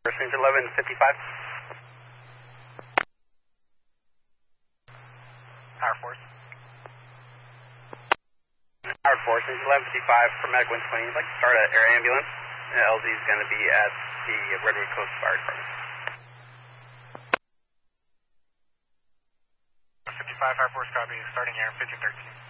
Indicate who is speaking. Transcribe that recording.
Speaker 1: Range 1155.
Speaker 2: Power Force.
Speaker 1: Power Force, Range 1155 for Medic 120. I'd like to start an air ambulance. LZ is going to be at the Redwood Coast Fire Department.
Speaker 2: 55, Power Force copy, starting air 1513.